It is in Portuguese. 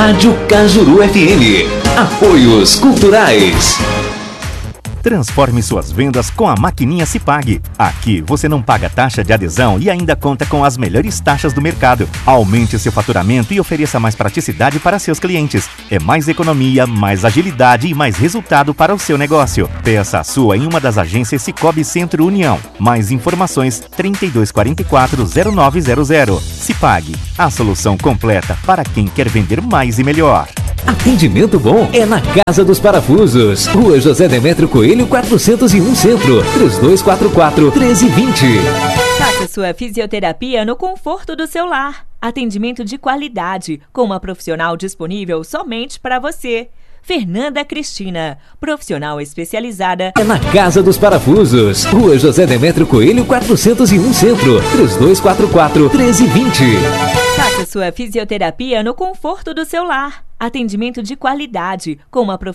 Rádio Cajuru FM. Apoios Culturais. Transforme suas vendas com a maquininha Cipag. Aqui você não paga taxa de adesão e ainda conta com as melhores taxas do mercado. Aumente seu faturamento e ofereça mais praticidade para seus clientes. É mais economia, mais agilidade e mais resultado para o seu negócio. Peça a sua em uma das agências Cicobi Centro União. Mais informações 3244-0900. Cipag, a solução completa para quem quer vender mais e melhor. Atendimento bom é na Casa dos Parafusos. Rua José Demétrio Coelho, 401 Centro. 3244-1320. Faça sua fisioterapia no conforto do seu lar. Atendimento de qualidade, com uma profissional disponível somente para você. Fernanda Cristina, profissional especializada. É na Casa dos Parafusos. Rua José Demétrio Coelho, 401 Centro. 3244-1320. Faça sua fisioterapia no conforto do seu lar. Atendimento de qualidade, com uma